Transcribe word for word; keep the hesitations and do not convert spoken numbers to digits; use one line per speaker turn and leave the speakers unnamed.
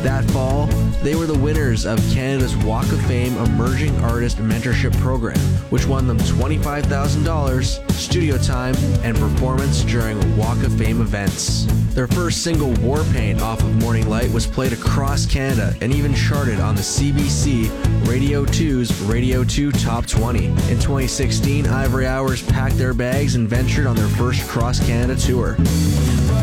That fall, they were the winners of Canada's Walk of Fame Emerging Artist Mentorship Program, which won them twenty-five thousand dollars, studio time, and performance during Walk of Fame events. Their first single, Warpaint, off of Morning Light was played across Canada and even charted on the C B C Radio two's Radio two Top twenty. In twenty sixteen, Ivory Hours packed their bags and ventured on their first cross-Canada tour.